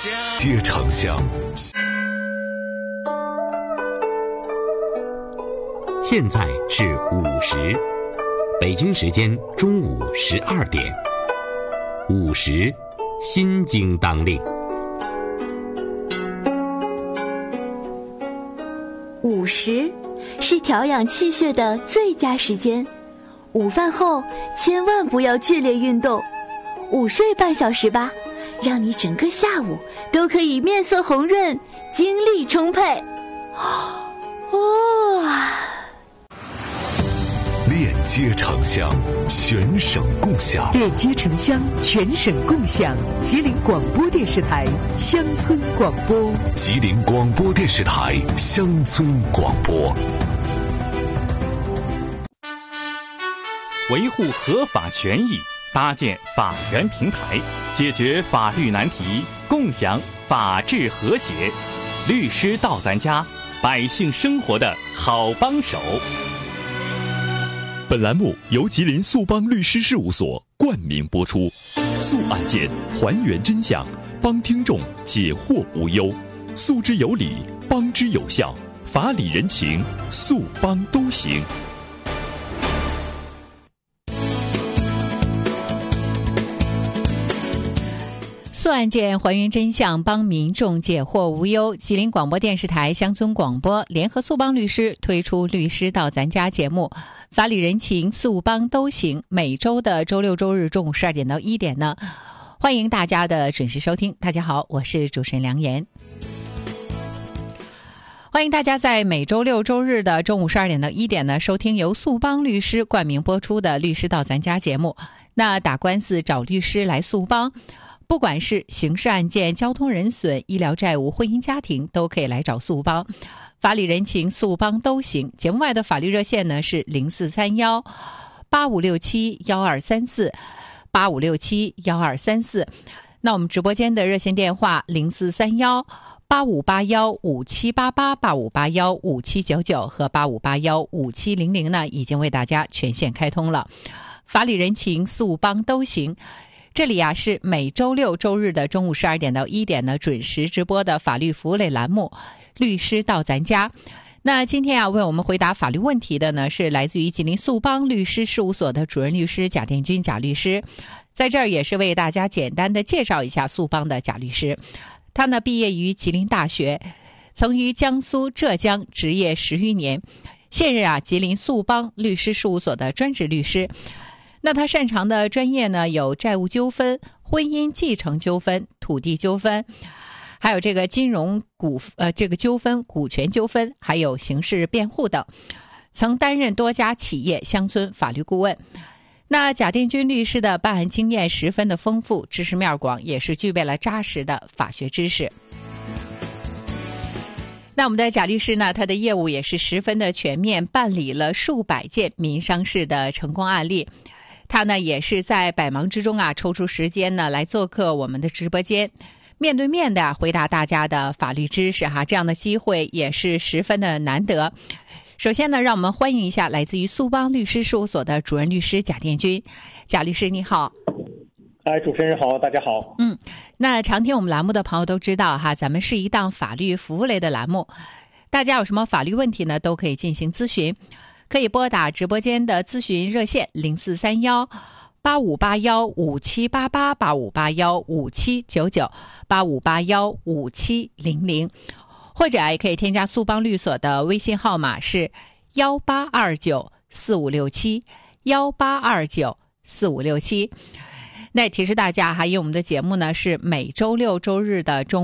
接长香。现在是午时，北京时间中午12点。午时，心经当令。 午时是调养气血的最佳时间，午饭后千万不要剧烈运动，午睡半小时吧，让你整个下午都可以面色红润，精力充沛。 链接城乡，全省共享。 链接城乡，全省共享。吉林广播电视台乡村广播。 吉林广播电视台乡村广播。 维护合法权益，搭建法源平台，解决法律难题，共享法治和谐。律师到咱家，百姓生活的好帮手。 本栏目由吉林速帮律师事务所冠名播出，速案件还原真相，帮听众解惑无忧，诉之有理，帮之有效，法理人情，速帮都行。 速案件还原真相，帮民众解惑无忧。吉林广播电视台乡村广播联合速帮律师推出律师到咱家节目，法理人情，速帮都行。每周的周六周日中午12点到1点呢，欢迎大家的准时收听。大家好，我是主持人梁岩。欢迎大家在每周六周日的中午12点到1点呢，收听由速帮律师冠名播出的律师到咱家节目。那打官司找律师来速帮，不管是刑事案件、交通人损、医疗债务、婚姻家庭，都可以来找速帮。法理人情，速帮都行。节目外的法律热线呢是0431-8567-1234 8567-1234。那我们直播间的热线电话0431-8581-5788 8581-5799和8581-5700呢，已经为大家全线开通了。法理人情，速帮都行。这里是每周六周日的中午12点到1点呢，准时直播的法律服务类栏目律师到咱家。那今天为我们回答法律问题的呢，是来自于吉林速帮律师事务所的主任律师贾殿军贾律师。在这儿也是为大家简单的介绍一下速帮的贾律师。他呢毕业于吉林大学，曾于江苏、浙江执业10余年，现任吉林速帮律师事务所的专职律师。那他擅长的专业呢，有债务纠纷、婚姻继承纠纷、土地纠纷，还有这个金融这个纠纷、股权纠纷，还有刑事辩护等，曾担任多家企业乡村法律顾问。那贾殿军律师的办案经验十分的丰富，知识面广，也是具备了扎实的法学知识。那我们的贾律师呢，他的业务也是十分的全面，办理了数百件民商事的成功案例。他呢也是在百忙之中抽出时间呢来做客我们的直播间，面对面的回答大家的法律知识这样的机会也是十分的难得。首先呢，让我们欢迎一下来自于速帮律师事务所的主任律师贾殿军。贾律师你好。 主持人好，大家好。 那常听我们栏目的朋友都知道咱们是一档法律服务类的栏目，大家有什么法律问题呢，都可以进行咨询，可以拨打直播间的咨询热线0431-8581-5788 8581-5799 8581-5700，或者也可以添加速帮律所的微信号码是18294567 18294567。那也提示大家因为我们的节目呢是每周六周日的中午